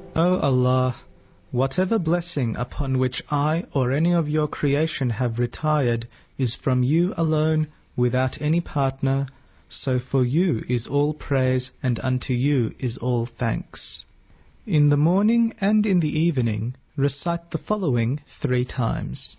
O Allah, whatever blessing upon which I or any of your creation have retired is from you alone, without any partner, so for you is all praise and unto you is all thanks. In the morning and in the evening recite the following 3 times.